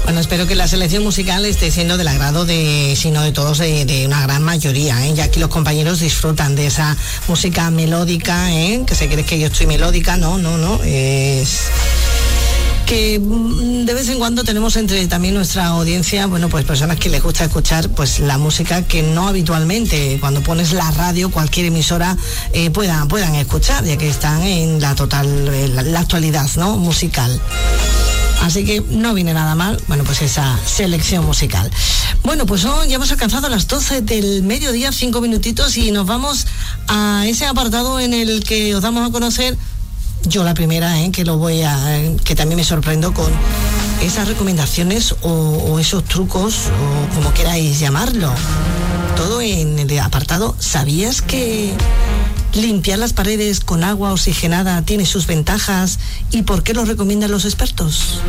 Bueno, espero que la selección musical esté siendo del agrado de, si no de todos, de una gran mayoría, ¿eh? Ya aquí los compañeros disfrutan de esa música melódica, ¿eh? Que se cree que yo estoy melódica, no, es que de vez en cuando tenemos entre también nuestra audiencia, bueno, pues personas que les gusta escuchar pues la música que no habitualmente, cuando pones la radio, cualquier emisora puedan escuchar, ya que están en la total, la actualidad, ¿no?, musical. Así que no viene nada mal, bueno, pues esa selección musical. Bueno, pues ya hemos alcanzado las 12 del mediodía, 5 minutitos, y nos vamos a ese apartado en el que os damos a conocer, yo la primera, que también me sorprendo con esas recomendaciones o esos trucos, o como queráis llamarlo. Todo en el apartado ¿sabías que limpiar las paredes con agua oxigenada tiene sus ventajas y por qué lo recomiendan los expertos?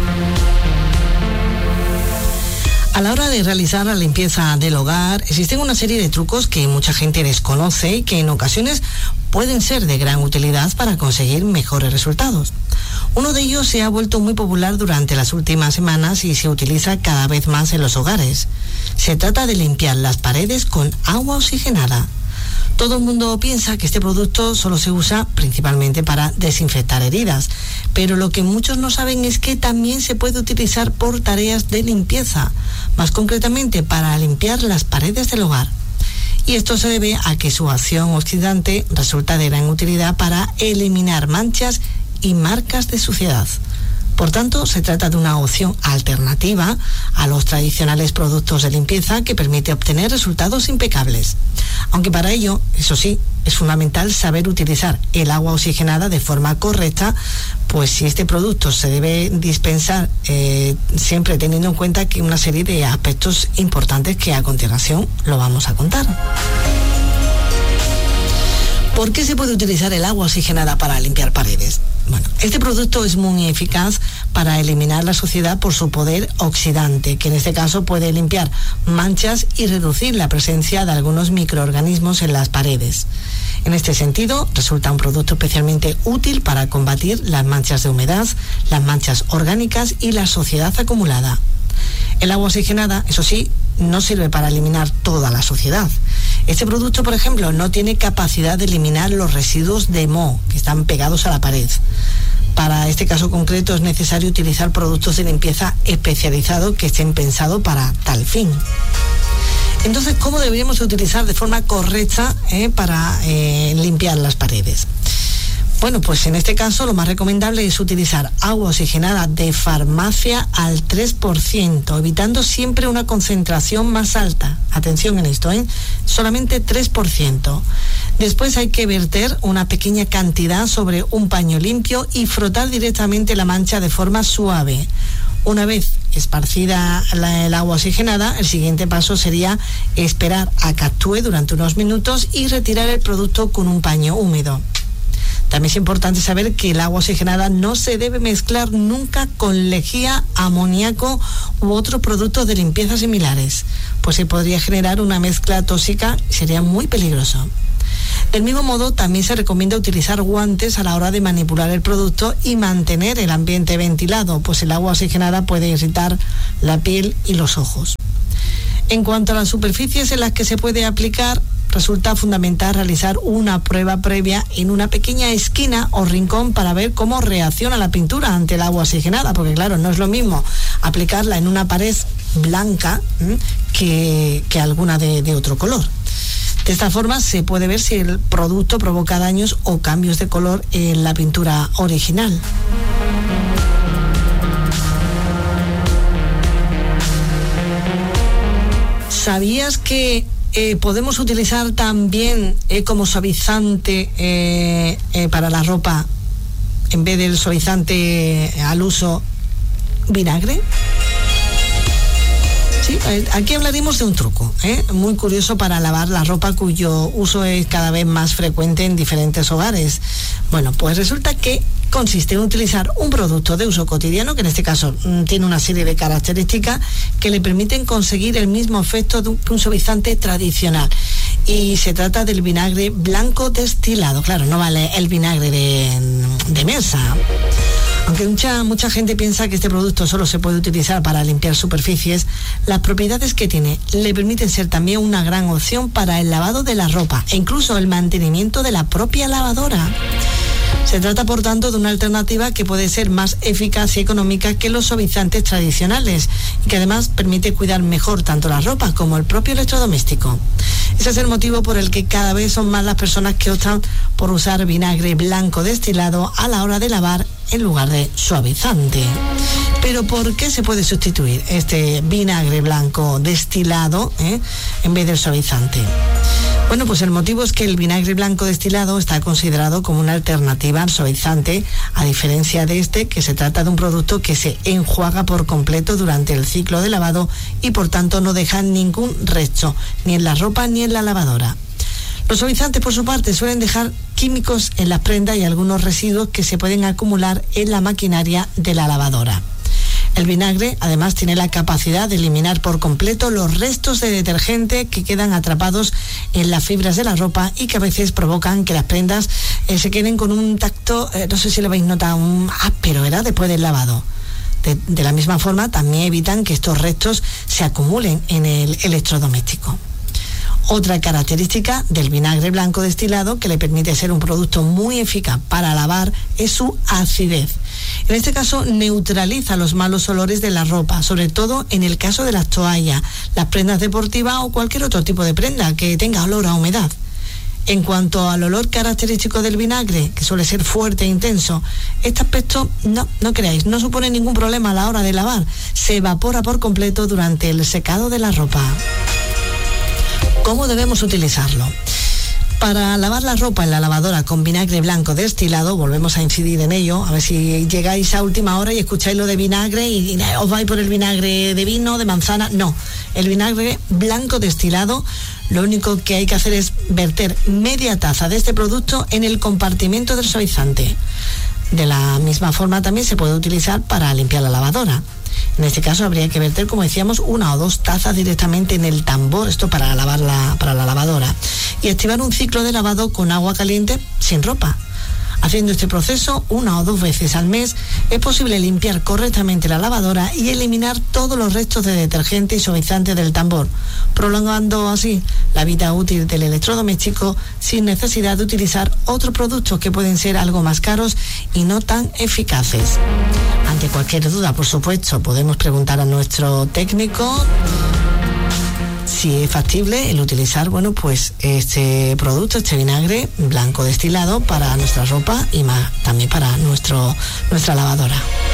A la hora de realizar la limpieza del hogar, existen una serie de trucos que mucha gente desconoce y que en ocasiones pueden ser de gran utilidad para conseguir mejores resultados. Uno de ellos se ha vuelto muy popular durante las últimas semanas y se utiliza cada vez más en los hogares. Se trata de limpiar las paredes con agua oxigenada. Todo el mundo piensa que este producto solo se usa principalmente para desinfectar heridas, pero lo que muchos no saben es que también se puede utilizar por tareas de limpieza, más concretamente para limpiar las paredes del hogar. Y esto se debe a que su acción oxidante resulta de gran utilidad para eliminar manchas y marcas de suciedad. Por tanto, se trata de una opción alternativa a los tradicionales productos de limpieza que permite obtener resultados impecables. Aunque para ello, eso sí, es fundamental saber utilizar el agua oxigenada de forma correcta, pues si este producto se debe dispensar siempre teniendo en cuenta que una serie de aspectos importantes que a continuación lo vamos a contar. ¿Por qué se puede utilizar el agua oxigenada para limpiar paredes? Bueno, este producto es muy eficaz para eliminar la suciedad por su poder oxidante, que en este caso puede limpiar manchas y reducir la presencia de algunos microorganismos en las paredes. En este sentido, resulta un producto especialmente útil para combatir las manchas de humedad, las manchas orgánicas y la suciedad acumulada. El agua oxigenada, eso sí, no sirve para eliminar toda la suciedad. Este producto, por ejemplo, no tiene capacidad de eliminar los residuos de moho que están pegados a la pared. Para este caso concreto es necesario utilizar productos de limpieza especializados que estén pensados para tal fin. Entonces, ¿cómo deberíamos utilizar de forma correcta para limpiar las paredes? Bueno, pues en este caso lo más recomendable es utilizar agua oxigenada de farmacia al 3%, evitando siempre una concentración más alta. Atención en esto, solamente 3%. Después hay que verter una pequeña cantidad sobre un paño limpio y frotar directamente la mancha de forma suave. Una vez esparcida el agua oxigenada, el siguiente paso sería esperar a que actúe durante unos minutos y retirar el producto con un paño húmedo. También es importante saber que el agua oxigenada no se debe mezclar nunca con lejía, amoníaco u otros productos de limpieza similares, pues se podría generar una mezcla tóxica y sería muy peligroso. Del mismo modo, también se recomienda utilizar guantes a la hora de manipular el producto y mantener el ambiente ventilado, pues el agua oxigenada puede irritar la piel y los ojos. En cuanto a las superficies en las que se puede aplicar, resulta fundamental realizar una prueba previa en una pequeña esquina o rincón para ver cómo reacciona la pintura ante el agua oxigenada, porque claro, no es lo mismo aplicarla en una pared blanca que alguna de otro color. De esta forma se puede ver si el producto provoca daños o cambios de color en la pintura original. ¿Sabías que podemos utilizar también como suavizante para la ropa, en vez del suavizante al uso, vinagre? Sí, aquí hablaremos de un truco muy curioso para lavar la ropa, cuyo uso es cada vez más frecuente en diferentes hogares. Bueno, pues resulta que consiste en utilizar un producto de uso cotidiano, que en este caso tiene una serie de características que le permiten conseguir el mismo efecto que un suavizante tradicional. Y se trata del vinagre blanco destilado. Claro, no vale el vinagre de mesa. Aunque mucha gente piensa que este producto solo se puede utilizar para limpiar superficies, las propiedades que tiene le permiten ser también una gran opción para el lavado de la ropa e incluso el mantenimiento de la propia lavadora. Se trata, por tanto, de una alternativa que puede ser más eficaz y económica que los suavizantes tradicionales y que además permite cuidar mejor tanto la ropa como el propio electrodoméstico. Ese es el motivo por el que cada vez son más las personas que optan por usar vinagre blanco destilado a la hora de lavar en lugar de suavizante. Pero ¿por qué se puede sustituir este vinagre blanco destilado en vez del suavizante? Bueno, pues el motivo es que el vinagre blanco destilado está considerado como una alternativa al suavizante, a diferencia de este, que se trata de un producto que se enjuaga por completo durante el ciclo de lavado y por tanto no deja ningún resto, ni en la ropa ni en la lavadora. Los suavizantes, por su parte, suelen dejar químicos en las prendas y algunos residuos que se pueden acumular en la maquinaria de la lavadora. El vinagre, además, tiene la capacidad de eliminar por completo los restos de detergente que quedan atrapados en las fibras de la ropa y que a veces provocan que las prendas se queden con un tacto, no sé si lo habéis notado, un áspero, ¿verdad?, después del lavado. De la misma forma, también evitan que estos restos se acumulen en el electrodoméstico. Otra característica del vinagre blanco destilado que le permite ser un producto muy eficaz para lavar es su acidez. En este caso neutraliza los malos olores de la ropa, sobre todo en el caso de las toallas, las prendas deportivas o cualquier otro tipo de prenda que tenga olor a humedad. En cuanto al olor característico del vinagre, que suele ser fuerte e intenso, este aspecto, no creáis, no supone ningún problema a la hora de lavar. Se evapora por completo durante el secado de la ropa. ¿Cómo debemos utilizarlo? Para lavar la ropa en la lavadora con vinagre blanco destilado, volvemos a incidir en ello, a ver si llegáis a última hora y escucháis lo de vinagre y os vais por el vinagre de vino, de manzana. No, el vinagre blanco destilado, lo único que hay que hacer es verter media taza de este producto en el compartimento del suavizante. De la misma forma también se puede utilizar para limpiar la lavadora. En este caso habría que verter, como decíamos, 1 o 2 tazas directamente en el tambor, esto para lavar para la lavadora, y activar un ciclo de lavado con agua caliente sin ropa. Haciendo este proceso 1 o 2 veces al mes es posible limpiar correctamente la lavadora y eliminar todos los restos de detergente y suavizante del tambor, prolongando así la vida útil del electrodoméstico sin necesidad de utilizar otros productos que pueden ser algo más caros y no tan eficaces. Ante cualquier duda, por supuesto, podemos preguntar a nuestro técnico si es factible el utilizar, pues este producto, este vinagre blanco destilado para nuestra ropa y más también para nuestra lavadora.